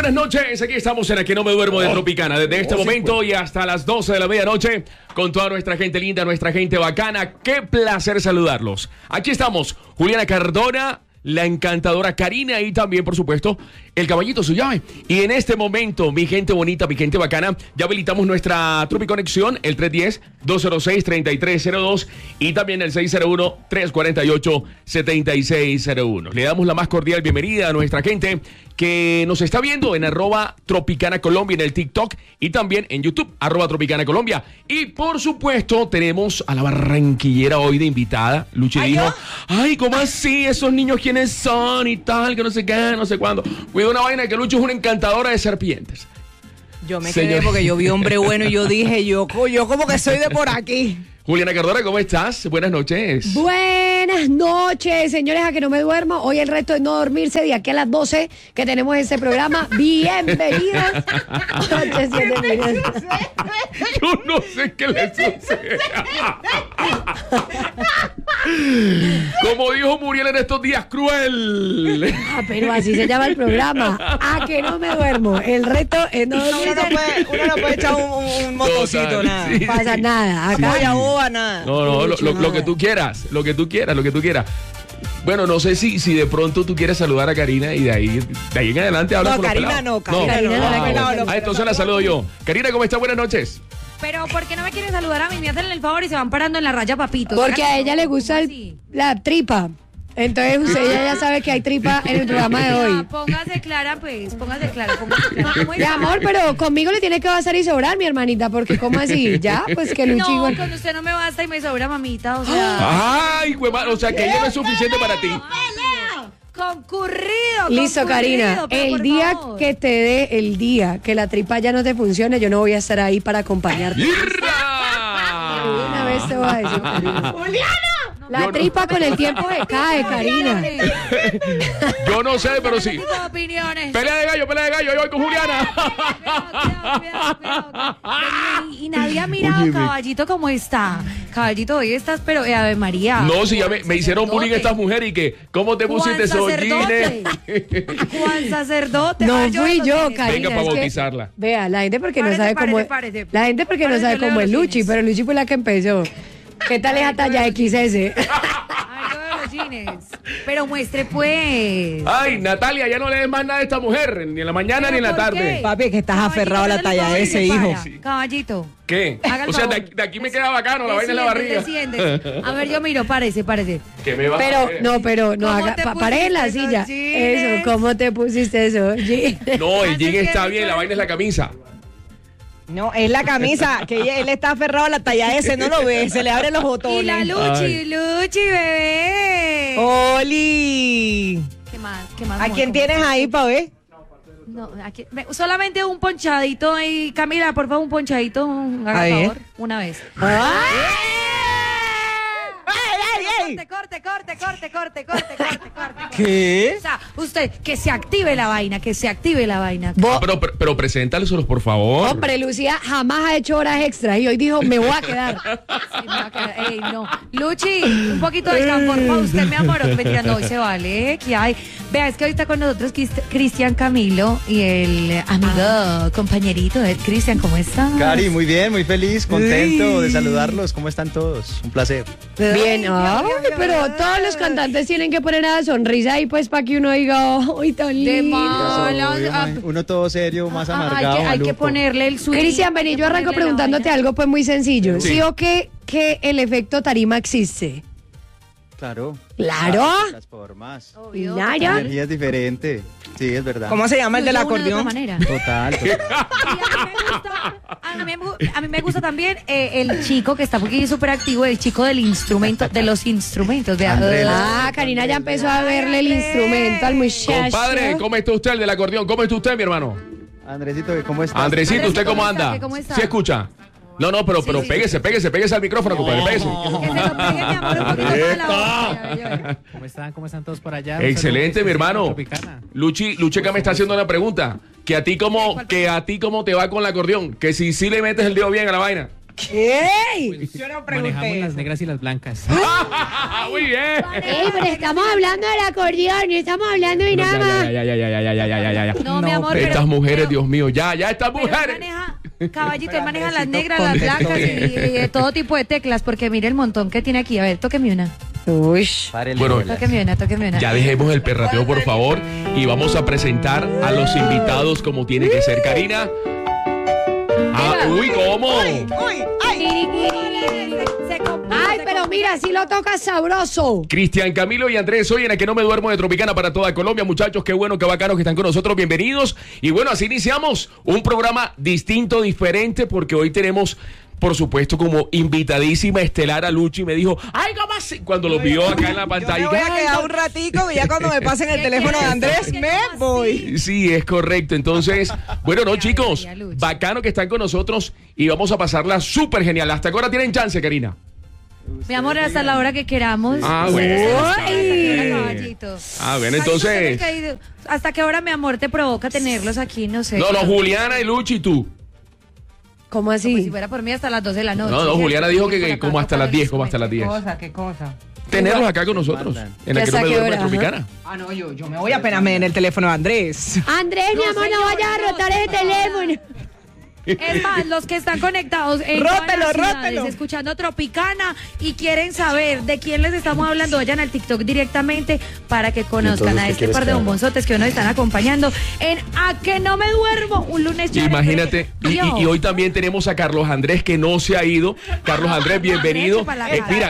buenas noches. Aquí estamos en A Que No Me Duermo de Tropicana. Desde este momento y hasta las 12 de la medianoche, con toda nuestra gente linda, nuestra gente bacana. Qué placer saludarlos. Aquí estamos, Juliana Cardona, la encantadora Karina y también, por supuesto, el caballito su llave. Y en este momento, mi gente bonita, mi gente bacana, ya habilitamos nuestra Tropiconexión, el 310-206-3302 y también el 601-348-7601. Le damos la más cordial bienvenida a nuestra gente que nos está viendo en @Tropicana Colombia en el TikTok y también en YouTube, @Tropicana Colombia. Y por supuesto, tenemos a la barranquillera hoy de invitada. Luchi dijo, ay, ¿cómo así? Esos niños, ¿quiénes son? Y tal, que no sé qué, no sé cuándo. Cuidado una vaina que Luchi es una encantadora de serpientes. Yo me quedé porque yo vi hombre bueno y yo dije, yo como que soy de por aquí. Juliana Cardona, ¿cómo estás? Buenas noches. Buenas noches, señores, A Que No Me Duermo. Hoy el reto es no dormirse de aquí a las 12 que tenemos ese programa. Bienvenidas. Yo no sé qué le sucede. Como dijo Muriel en estos días, cruel. Pero así se llama el programa. A Que No Me Duermo. El reto es no dormirse. Uno no puede echar un motocito, Total, nada. sí. No pasa nada. Acá Nada. No, lo que tú quieras, lo que tú quieras. Bueno, no sé si de pronto tú quieres saludar a Karina y de ahí en adelante hablas con los Karina pelados. no, Karina no. Entonces la saludo yo. Karina, ¿cómo estás? Buenas noches. Pero ¿por qué no me quieren saludar a mí? Me hacen el favor y se van parando en la raya, papitos. porque a ella le gusta la tripa. Entonces ella ya sabe que hay tripa en el programa de hoy. Póngase clara, pues, póngase clara. ¿Cómo Mi está? amor, pero conmigo le tiene que bastar y sobrar, mi hermanita, porque ¿cómo así? Ya, pues que Luchi No, igual. con usted no me basta y me sobra, mamita, o sea... Ay, hueva, o sea que ella no es suficiente para ti. Concurrido. Listo, Karina. pero El por día favor. que te dé, el día que la tripa ya no te funcione, yo no voy a estar ahí para acompañarte. Una vez te voy a decir, Karina. La tripa con el tiempo se cae, Karina. Yo no sé, pero sí. Tipo de opiniones. Pelea de gallo, yo voy con Juliana. Cuidado. Y nadie ha mirado, caballito, cómo está. Caballito, hoy estás, pero Ave María. No, si ya me hicieron bullying estas mujeres y que, ¿cómo te pusiste esos jeans? Juan sacerdote. No Ay, fui no yo, sé. Karina. Venga para es que- bautizarla. Vea, la gente porque no Párese, sabe cómo párese. la gente porque no Párese, sabe leo cómo es los Luchi, jeans. pero Luchi fue la que empezó. ¿Qué tal esa talla XS? Ay, yo veo los jeans. Pero muestre, pues. Ay, Natalia, ya no le des más nada a esta mujer, ni en la mañana ni en la ¿Pero por tarde. qué? Papi, que estás Caballito, aferrado a la hágale el talla favor y ese, se hijo. para. Caballito. ¿Qué? Haga el O sea, favor. de aquí me queda bacano, la vaina en la barriga. Desciende. A ver, yo miro, párese. ¿Qué me va a Pero hacer? no ¿Cómo haga, te pare en la pusiste silla. esos jeans? Eso, ¿cómo te pusiste eso? No, el Así jean que está me bien, la suena- vaina es la camisa. No, es la camisa, que él está aferrado a la talla S, no lo ve, se le abren los botones. Y la Ay. Luchi, bebé. ¡Oli! ¿Qué más? ¿A quién tienes ahí, pa' ver? No, aquí, solamente un ponchadito y Camila, por favor, un ponchadito, haga A el ver. favor, una vez. ¡Ey! Corte. ¿Qué? O sea, usted, que se active la vaina. Ah, pero preséntalos, por favor. Hombre, Lucía jamás ha hecho horas extras y hoy dijo, me voy a quedar. Sí, me va a quedar- ey, no. Luchi, un poquito de campo, por favor, usted, mi amor. Mentira, no, se vale, ¿qué hay? Vea, es que hoy está con nosotros Cristian Camilo y el amigo, compañerito de Cristian, ¿cómo estás? Cari, muy bien, muy feliz, contento de saludarlos. ¿Cómo están todos? Un placer. Bien, ay, pero todos los cantantes tienen que poner a la sonrisa ahí pues para que uno diga, ¡ay, tan De lindo! malas. Obvio, uno todo serio, más amargado. Hay que maluco. ponerle el swing. Cristian, vení, yo arranco preguntándote algo pues muy sencillo. Sí. ¿Sí o qué que el efecto tarima existe? Claro. Claro. Las formas. Obvio. Claro. La energía es diferente. Sí, es verdad. ¿Cómo se llama el del Fluye uno de otra acordeón? manera. Total, total. A mí me gusta también el chico que está aquí súper activo, el chico del instrumento, de los instrumentos. De, Andrés. Ah, Karina ya empezó a verle el instrumento al muchacho. Compadre, ¿cómo está usted, el del acordeón? ¿Cómo está usted, mi hermano? Andresito, ¿cómo estás? Andresito, ¿usted cómo ¿cómo está? anda? ¿Cómo está? ¿Sí escucha? No, pero sí. pégese al micrófono, compadre, pégese. que se lo pegue, mi amor, un poquito más a la boca. ¿Cómo están todos por allá? Excelente, mi hermano. Tropicana. Luchi acá me está haciendo una pregunta. Que a ti cómo te va con el acordeón. Que si sí le metes el dedo bien a la vaina. ¿Qué? Yo no Manejamos pregunté las eso. negras y las blancas. Muy bien. Pero estamos hablando del acordeón, no estamos hablando de nada más. Ya. No, mi amor. Estas pero- mujeres, pero- Dios mío, ya, estas pero él mujeres. maneja, caballito, él maneja las Andresito, negras, las blancas conteste. y de todo tipo de teclas, porque mire el montón que tiene aquí. A ver, tóqueme una. Uy. Párele, Bueno, bolas. Tóqueme una. Ya dejemos el perrateo, por favor, y vamos a presentar a los invitados como tiene que ser, Karina. Uy, ¿cómo? Uy, ay. Ay, pero mira, si lo tocas sabroso. Cristian Camilo y Andrés, hoy en el que no me duermo de Tropicana para toda Colombia, muchachos, qué bueno, qué bacanos que están con nosotros, bienvenidos. Y bueno, así iniciamos un programa distinto, diferente, porque hoy tenemos, por supuesto, como invitadísima estelar a Luchi, y me dijo, ay, ¿cómo así? Cuando lo vio acá en la Yo pantalla. me voy a ay, quedar un ratico y ya cuando me pasen el ¿Qué teléfono de quieres? Andrés ¿Qué, me cómo voy. Sí, es correcto. Entonces, bueno, no, chicos, ya, Luchi. bacano que están con nosotros y vamos a pasarla súper genial. ¿Hasta ahora tienen chance, Karina? Mi amor, hasta la hora que queramos. Ah, bueno. Ay, caballito. Ah, bueno, entonces. ¿Hasta qué hora, mi amor, te provoca tenerlos aquí? No sé. No, Juliana y Luchi y tú. ¿Cómo Pues si así? fuera por mí hasta las 12 de la noche. No, Juliana dijo que Por acá, como hasta las 10, como hasta las 10. ¿Qué cosa? Tenerlos acá con nosotros. En la que no ¿Hasta me qué duermo de hora? Tropicana. Ah, no, yo me voy apenas me den el teléfono de Andrés. Andrés, mi amor, no vayas a rotar ese teléfono. Es más, los que están conectados en todas Rótelo, las ciudades, rótelo. escuchando Tropicana y quieren saber de quién les estamos hablando, vayan al TikTok directamente para que conozcan Entonces, a ¿qué este quieres par de que haga? bombonzotes que hoy nos están acompañando en A que no me duermo, un lunes chévere. Imagínate, y Yo. hoy también tenemos a Carlos Andrés que no se ha ido. Carlos Andrés, bienvenido. Eche pa' la cara. Mira,